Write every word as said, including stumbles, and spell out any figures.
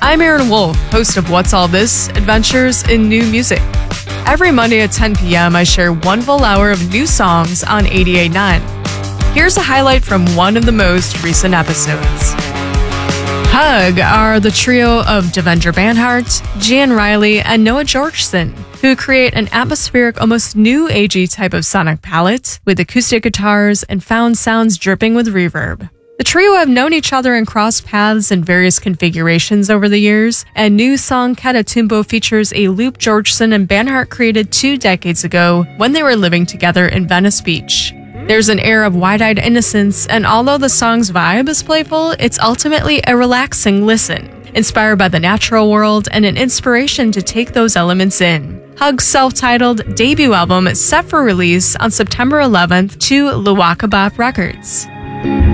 I'm Aaron Wolf, host of What's All This? Adventures in New Music. Every Monday at ten p.m., I share one full hour of new songs on eighty-eight point nine. Here's a highlight from one of the most recent episodes. Hug are the trio of Devendra Banhart, Gian Riley, and Noah Georgeson, who create an atmospheric, almost new agey type of sonic palette with acoustic guitars and found sounds dripping with reverb. The trio have known each other and crossed paths in various configurations over the years, and new song Catatumbo features a loop Georgeson and Banhart created two decades ago when they were living together in Venice Beach. There's an air of wide-eyed innocence, and although the song's vibe is playful, it's ultimately a relaxing listen, inspired by the natural world and an inspiration to take those elements in. Hug's self-titled debut album is set for release on September eleventh to Luwaka Bop Records.